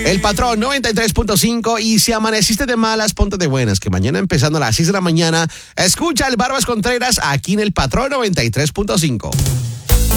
El Patrón 93.5 y si amaneciste de malas, ponte de buenas, que mañana empezando a las 6 de la mañana, escucha el Barbas Contreras aquí en El Patrón 93.5.